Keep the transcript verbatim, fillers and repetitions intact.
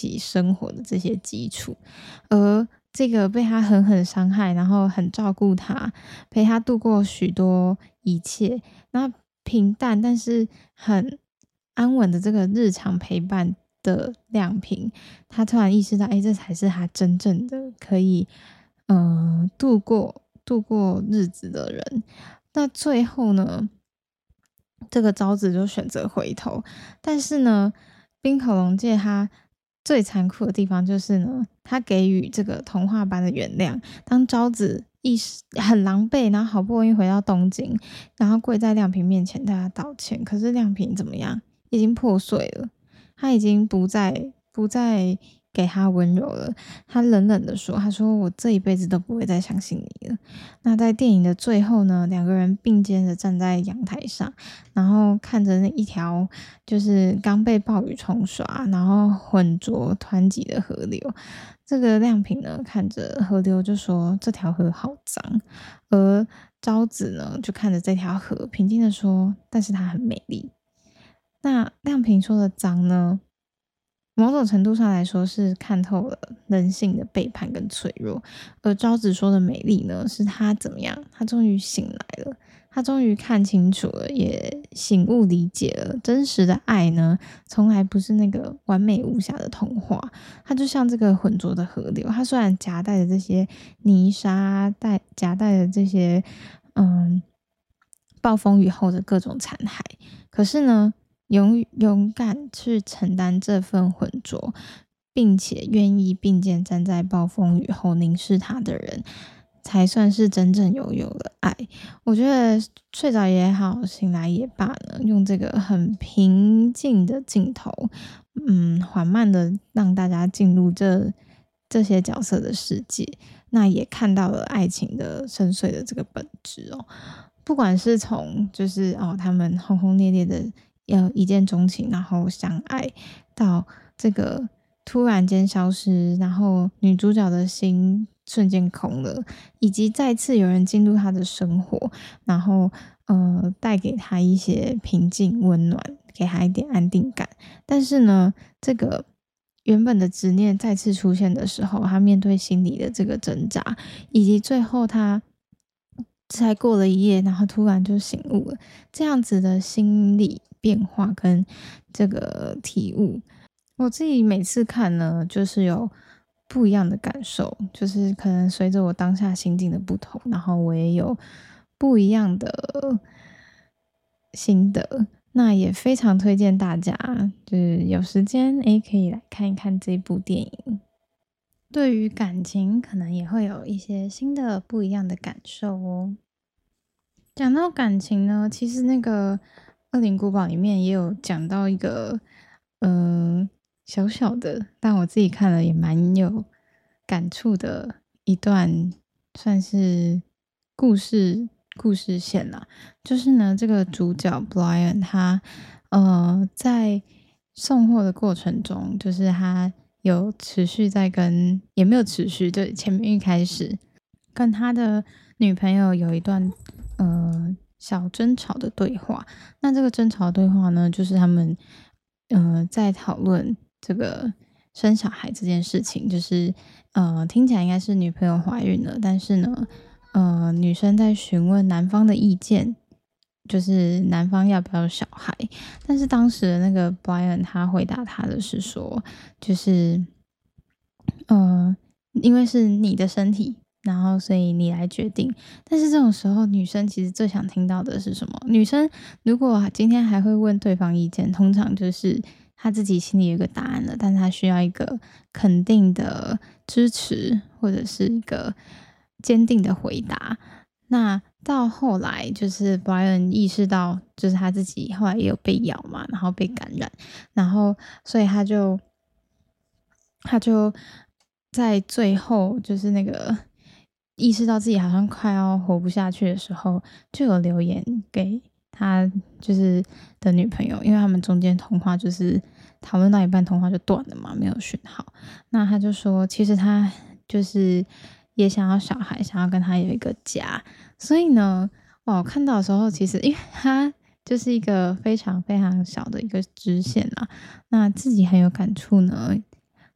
起生活的这些基础。而这个被他狠狠伤害，然后很照顾他，陪他度过许多一切，那平淡但是很安稳的这个日常陪伴的亮平，他突然意识到，哎，这才是他真正的可以，呃，度过度过日子的人。那最后呢，这个昭子就选择回头，但是呢，冰口龙介他最残酷的地方就是呢，他给予这个童话般的原谅。当昭子意识很狼狈，然后好不容易回到东京，然后跪在亮平面前对他道歉，可是亮平怎么样？已经破碎了，他已经不再不再给他温柔了。他冷冷的说：“他说我这一辈子都不会再相信你了。”那在电影的最后呢，两个人并肩的站在阳台上，然后看着那一条就是刚被暴雨冲刷，然后浑浊湍急的河流。这个亮平呢，看着河流就说：“这条河好脏。”而昭子呢，就看着这条河，平静的说：“但是它很美丽。”那亮平说的脏呢，某种程度上来说是看透了人性的背叛跟脆弱，而昭子说的美丽呢，是她怎么样？她终于醒来了，她终于看清楚了，也醒悟理解了，真实的爱呢，从来不是那个完美无瑕的童话。它就像这个浑浊的河流，它虽然夹带着这些泥沙，带夹带着这些嗯暴风雨后的各种残骸，可是呢，勇勇敢去承担这份浑浊，并且愿意并肩站在暴风雨后凝视他的人，才算是真正拥有了爱。我觉得睡着也好，醒来也罢呢，用这个很平静的镜头，嗯，缓慢的让大家进入这这些角色的世界，那也看到了爱情的深邃的这个本质哦。不管是从就是哦，他们轰轰烈烈的要一见钟情，然后相爱，到这个突然间消失，然后女主角的心瞬间空了，以及再次有人进入她的生活，然后呃带给她一些平静温暖，给她一点安定感。但是呢，这个原本的执念再次出现的时候，她面对心理的这个挣扎，以及最后她才过了一夜，然后突然就醒悟了，这样子的心理变化跟这个体悟，我自己每次看呢，就是有不一样的感受，就是可能随着我当下心境的不同，然后我也有不一样的心得。那也非常推荐大家，就是有时间诶，可以来看一看这部电影。对于感情，可能也会有一些新的不一样的感受哦。讲到感情呢，其实那个《恶灵古堡》里面也有讲到一个，嗯、小小的，但我自己看了也蛮有感触的一段，算是故事故事线啦。就是呢，这个主角 Brian 他，呃，在送货的过程中，就是他有持续在跟，也没有持续，对，前面一开始跟他的女朋友有一段呃小争吵的对话。那这个争吵的对话呢，就是他们呃在讨论这个生小孩这件事情，就是呃听起来应该是女朋友怀孕了，但是呢，呃女生在询问男方的意见。就是男方要不要小孩，但是当时的那个 Brian 他回答他的是说，就是呃，因为是你的身体，然后所以你来决定。但是这种时候，女生其实最想听到的是什么？女生如果今天还会问对方意见，通常就是她自己心里有一个答案了，但她需要一个肯定的支持，或者是一个坚定的回答。那到后来，就是 Brian 意识到，就是他自己后来也有被咬嘛，然后被感染，然后所以他就他就在最后，就是那个意识到自己好像快要活不下去的时候，就有留言给他就是的女朋友，因为他们中间通话就是讨论到一半，通话就断了嘛，没有讯号。那他就说，其实他就是也想要小孩，想要跟他有一个家。所以呢，哇，我看到的时候，其实因为他就是一个非常非常小的一个支线啦，那自己很有感触呢，